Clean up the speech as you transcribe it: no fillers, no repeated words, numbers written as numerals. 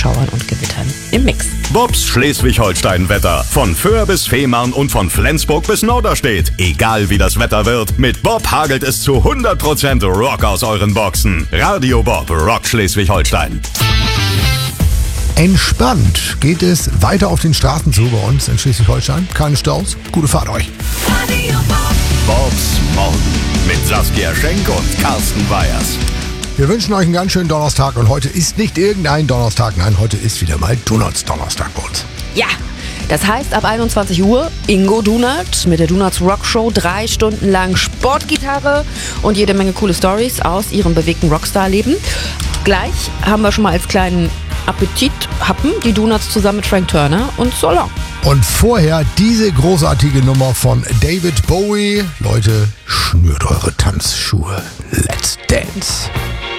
Schauern und Gewittern im Mix. Bobs Schleswig-Holstein-Wetter. Von Föhr bis Fehmarn und von Flensburg bis Norderstedt. Egal wie das Wetter wird, mit Bob hagelt es zu 100% Rock aus euren Boxen. Radio Bob Rock Schleswig-Holstein. Entspannt geht es weiter auf den Straßen zu bei uns in Schleswig-Holstein. Keine Staus. Gute Fahrt euch. Radio Bob. Bobs Morgen mit Saskia Schenk und Carsten Weyers. Wir wünschen euch einen ganz schönen Donnerstag und heute ist nicht irgendein Donnerstag, nein, heute ist wieder mal Donuts-Donnerstag bei uns. Ja, das heißt ab 21 Uhr Ingo Dunat mit der Donuts Rock Show, 3 Stunden lang Sportgitarre und jede Menge coole Stories aus ihrem bewegten Rockstar-Leben. Gleich haben wir schon mal als kleinen Appetit-Happen die Donuts zusammen mit Frank Turner und Solange. Und vorher diese großartige Nummer von David Bowie. Leute, schnürt eure Tanzschuhe. Let's dance.